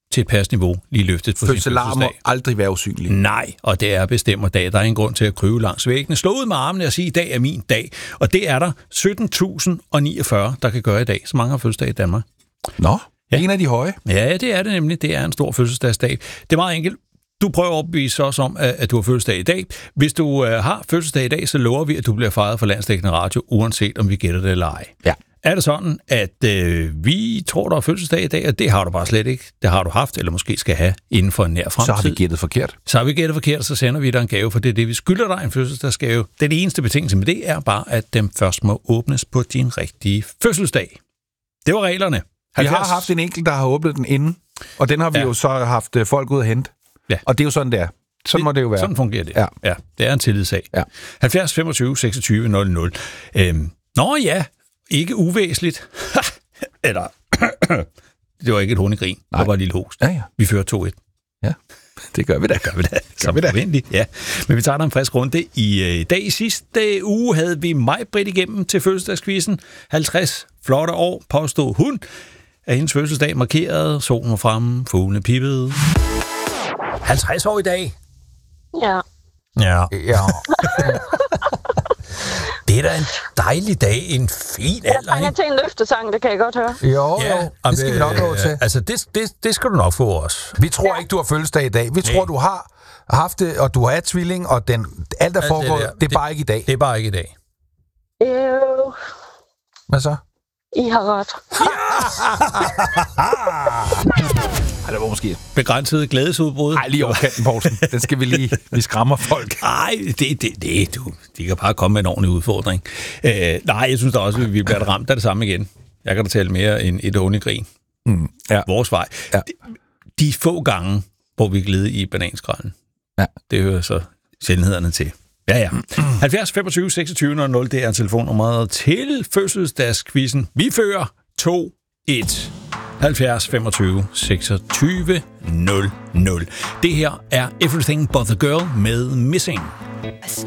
til et passende niveau lige løftet på sin Fødselar må fødselsdag. aldrig være usynlig. Nej, og det er bestemmerdag. Der er ingen grund til at krybe langs væggene. Slå ud med armene og sige, i dag er min dag. Og det er der 17.049, der kan gøre i dag. Så mange har fødselsdag i Danmark. Nå, en af de høje. Ja, det er det nemlig. Det er en stor fødselsdagsdag. Det er meget enkelt. Du prøver at opbevise os om, at du har fødselsdag i dag. Hvis du har fødselsdag i dag, så lover vi, at du bliver fejret for Landsdækkende Radio, uanset om vi gætter det eller ej. Ja. Er det sådan, at vi tror, der er fødselsdag i dag, og det har du bare slet ikke. Det har du haft, eller måske skal have inden for en nær fremtid. Så har vi gættet forkert. Så har vi gættet forkert, så sender vi dig en gave, for det er det, vi skylder dig, en fødselsdagsgave. Den eneste betingelse med det er bare, at dem først må åbnes på din rigtige fødselsdag. Det var reglerne. Vi har haft en enkelt, der har åbnet den inden, og den har vi jo så haft folk ud at hente. Ja. Og det er jo sådan, det er. Sådan må det jo være. Sådan fungerer det. Ja. Det er en tillidssag. Ja. 70 25 26 00. Nå ja, ikke uvæsentligt. Eller, det var ikke et hundegrin. Det var et lille host. Ja. Vi fører 2-1. Ja, det gør vi da. Som forventeligt, ja. Men vi tager da en frisk runde. I dag i sidste uge havde vi Maj-Britt igennem til fødselsdagskvisten. 50 flotte år, påstod hun. Af hendes fødselsdag markeret, solen var fremme, fuglene pippede. 50 år i dag. Ja. Ja. Ja. Det er da en dejlig dag, en fin alder, Jeg til en løftesang, det kan jeg godt høre. Jo, det skal vi nok nå til. Altså, det skal du nok få også. Vi tror ikke, du har fødselsdag i dag. Vi tror, du har haft det, og du er tvilling, og alt der foregår, det er bare ikke i dag. Det er bare ikke i dag. Hvad så? I har ret. Ej, det var måske... Begrænset glædesudbrud. Ej, lige over kanten, Poulsen. Den skal vi lige... Vi skræmmer folk. Nej, de kan bare komme med en ordentlig udfordring. Nej, jeg synes da også, at vi bliver ramt af det samme igen. Jeg kan da tale mere end et hundegrin. Ja. Vores vej. Ja. De få gange, hvor vi gled i bananskralden. Ja. Det hører så sjældenhederne til. Ja. 70 25 26 00, det er telefonnummeret til fødselsdagskvizzen. Vi fører 2-1. 70 25 26 00. Det her er Everything But The Girl med Missing.